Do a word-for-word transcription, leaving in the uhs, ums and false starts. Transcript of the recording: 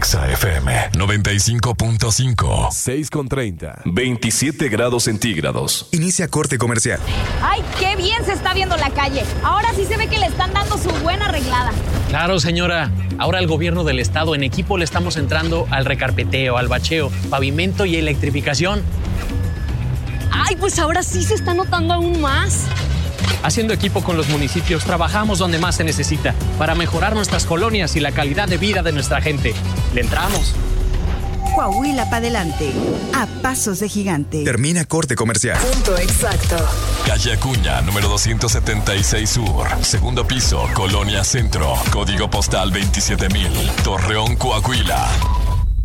Exa F M noventa y cinco punto cinco. seis con treinta. veintisiete grados centígrados. Inicia corte comercial. ¡Ay, qué bien se está viendo la calle! Ahora sí se ve que le están dando su buena arreglada. Claro, señora. Ahora el gobierno del estado en equipo le estamos entrando al recarpeteo, al bacheo, pavimento y electrificación. ¡Ay, pues ahora sí se está notando aún más! Haciendo equipo con los municipios, trabajamos donde más se necesita para mejorar nuestras colonias y la calidad de vida de nuestra gente. ¡Le entramos! Coahuila para adelante, a pasos de gigante. Termina corte comercial. Punto exacto. Calle Acuña, número doscientos setenta y seis Sur. Segundo piso, Colonia Centro. Código postal veintisiete mil. Torreón, Coahuila.